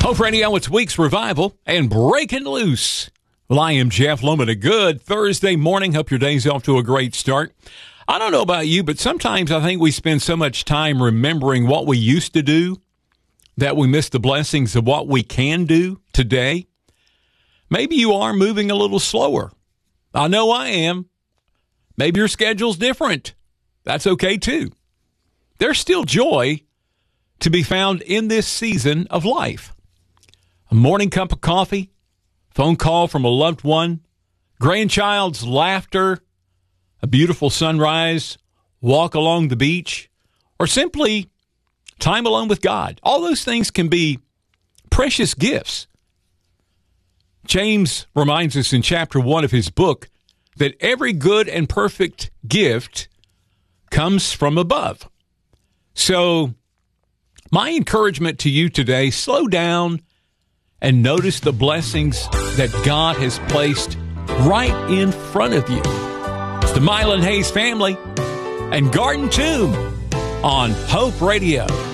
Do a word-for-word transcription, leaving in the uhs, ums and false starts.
Hope Radio, it's Week's Revival and Breaking Loose. Well, I am Jeff Loman. A good Thursday morning. Hope your day's off to a great start. I don't know about you, but sometimes I think we spend so much time remembering what we used to do that we miss the blessings of what we can do today. Maybe you are moving a little slower. I know I am. Maybe your schedule's different. That's okay, too. There's still joy to be found in this season of life. A morning cup of coffee, phone call from a loved one, grandchild's laughter, a beautiful sunrise, walk along the beach, or simply time alone with God. All those things can be precious gifts. James reminds us in chapter one of his book that every good and perfect gift comes from above. So my encouragement to you today, slow down and notice the blessings that God has placed right in front of you. It's the Mylan Hayes family and Garden Tomb on Hope Radio.